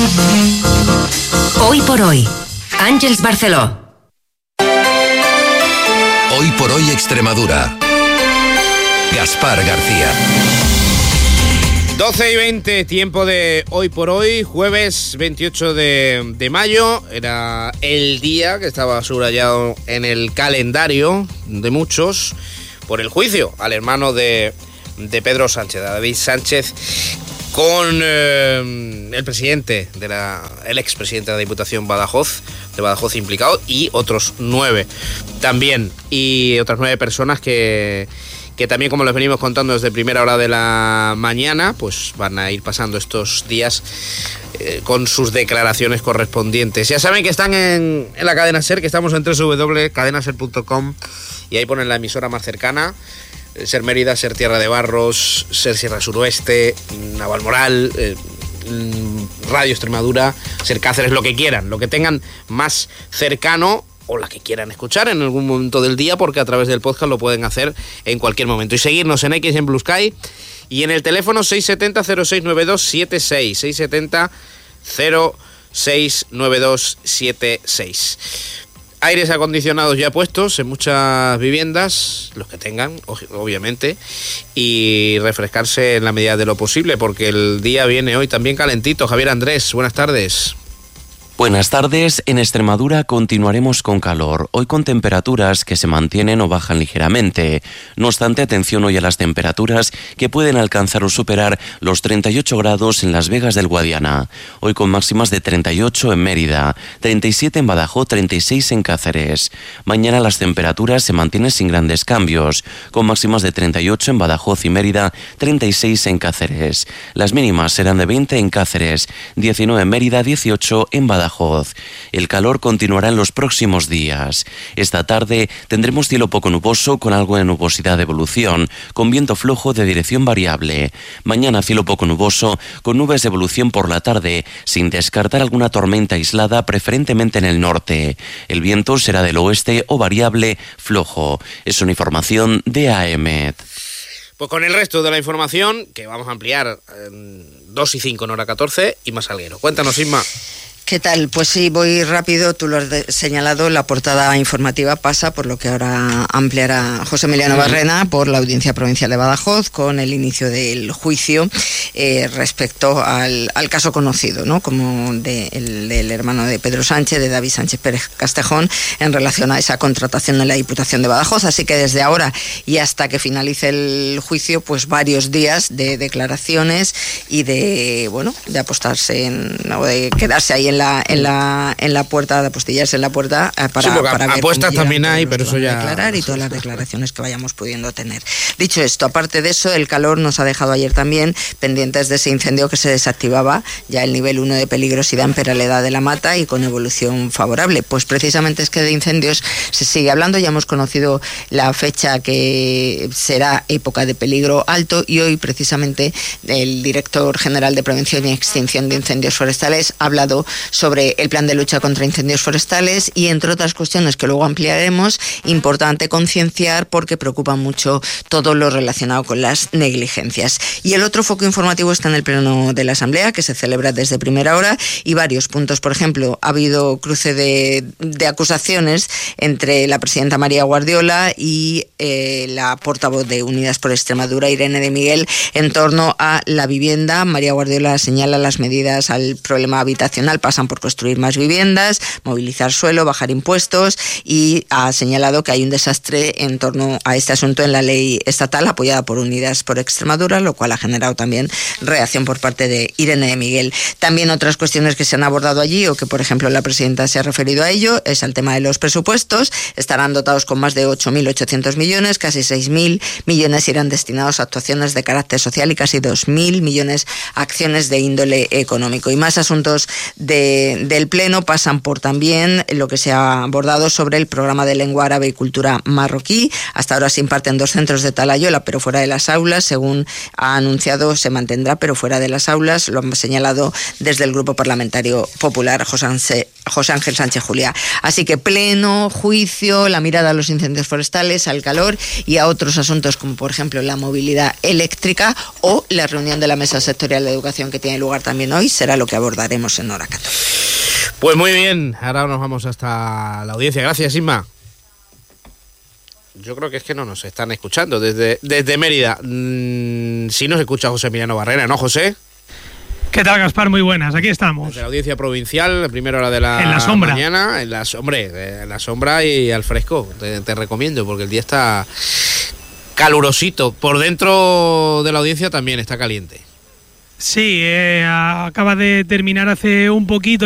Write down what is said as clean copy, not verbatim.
Hoy por hoy, Àngels Barceló. Hoy por hoy Extremadura. Gaspar García. 12:20, tiempo de Hoy por hoy, jueves 28 de mayo. Era el día que estaba subrayado en el calendario de muchos por el juicio al hermano de Pedro Sánchez, David Sánchez, con el presidente el expresidente de la Diputación de Badajoz implicado, y otros 9 también, y otras 9 personas que también, como les venimos contando desde primera hora de la mañana, pues van a ir pasando estos días con sus declaraciones correspondientes. Ya saben que están en la cadena SER, que estamos en www.cadenaser.com, y ahí ponen la emisora más cercana: SER Mérida, SER Tierra de Barros, SER Sierra Suroeste, Navalmoral, Radio Extremadura, SER Cáceres, lo que quieran, lo que tengan más cercano, o la que quieran escuchar en algún momento del día, porque a través del podcast lo pueden hacer en cualquier momento. Y seguirnos en X, en Blue Sky, y en el teléfono 670-069276, 670-069276. Aires acondicionados ya puestos en muchas viviendas, los que tengan, obviamente, y refrescarse en la medida de lo posible, porque el día viene hoy también calentito. Javier Andrés, buenas tardes. Buenas tardes. En Extremadura continuaremos con calor, hoy con temperaturas que se mantienen o bajan ligeramente. No obstante, atención hoy a las temperaturas que pueden alcanzar o superar los 38 grados en Las Vegas del Guadiana. Hoy con máximas de 38 en Mérida, 37 en Badajoz, 36 en Cáceres. Mañana las temperaturas se mantienen sin grandes cambios, con máximas de 38 en Badajoz y Mérida, 36 en Cáceres. Las mínimas serán de 20 en Cáceres, 19 en Mérida, 18 en Badajoz. El calor continuará en los próximos días. Esta tarde tendremos cielo poco nuboso con algo de nubosidad de evolución, con viento flojo de dirección variable. Mañana cielo poco nuboso con nubes de evolución por la tarde, sin descartar alguna tormenta aislada, preferentemente en el norte. El viento será del oeste o variable flojo. Es una información de AEMET. Pues con el resto de la información, que vamos a ampliar en 2 y 5 en hora 14, Inma Salguero. Cuéntanos, Inma. ¿Qué tal? Pues sí, voy rápido, tú lo has señalado, la portada informativa pasa por lo que ahora ampliará José Emiliano Barrena, por la Audiencia Provincial de Badajoz, con el inicio del juicio respecto al caso conocido, ¿no?, como del hermano de Pedro Sánchez, de David Sánchez Pérez Castejón, en relación a esa contratación en la Diputación de Badajoz. Así que desde ahora y hasta que finalice el juicio, pues varios días de declaraciones y de apostarse o de quedarse ahí en la puerta, de apostillarse en la puerta para ver apuestas también hay, pero eso ya declarar, y todas las declaraciones que vayamos pudiendo tener. Dicho esto, aparte de eso, el calor nos ha dejado ayer también pendientes de ese incendio que se desactivaba, ya el nivel 1 de peligrosidad en Peraleda de la Mata, y con evolución favorable. Pues precisamente es que de incendios se sigue hablando. Ya hemos conocido la fecha que será época de peligro alto, y hoy precisamente el director general de Prevención y Extinción de Incendios Forestales ha hablado sobre el plan de lucha contra incendios forestales, y entre otras cuestiones que luego ampliaremos, importante concienciar porque preocupa mucho todo lo relacionado con las negligencias. Y el otro foco informativo está en el pleno de la Asamblea, que se celebra desde primera hora, y varios puntos. Por ejemplo, ha habido cruce de acusaciones entre la presidenta María Guardiola y la portavoz de Unidas por Extremadura, Irene de Miguel, en torno a la vivienda. María Guardiola señala las medidas al problema habitacional pasan por construir más viviendas, movilizar suelo, bajar impuestos, y ha señalado que hay un desastre en torno a este asunto en la ley estatal apoyada por Unidas por Extremadura, lo cual ha generado también reacción por parte de Irene de Miguel. También otras cuestiones que se han abordado allí, o que por ejemplo la presidenta se ha referido a ello, es al tema de los presupuestos. Estarán dotados con más de 8.800 millones, casi 6.000 millones irán destinados a actuaciones de carácter social y casi 2.000 millones a acciones de índole económico. Y más asuntos del Pleno pasan por también lo que se ha abordado sobre el programa de lengua árabe y cultura marroquí. Hasta ahora se imparte en 2 centros de Talayola, pero fuera de las aulas. Según ha anunciado, se mantendrá, pero fuera de las aulas. Lo han señalado desde el Grupo Parlamentario Popular, José Ángel Sánchez Juliá. Así que Pleno, juicio, la mirada a los incendios forestales, al calor. calor, y a otros asuntos como por ejemplo la movilidad eléctrica o la reunión de la Mesa Sectorial de Educación que tiene lugar también hoy, será lo que abordaremos en Hora 14. Pues muy bien, ahora nos vamos hasta la audiencia. Gracias, Isma. Yo creo que es que no nos están escuchando desde Mérida. Sí nos escucha José Emiliano Barrera, ¿no, José? ¿Qué tal, Gaspar? Muy buenas, aquí estamos. Desde la audiencia provincial, la primera hora de la mañana, en la sombra y al fresco. Te recomiendo, porque el día está calurosito. Por dentro de la audiencia también está caliente. Sí, acaba de terminar hace un poquito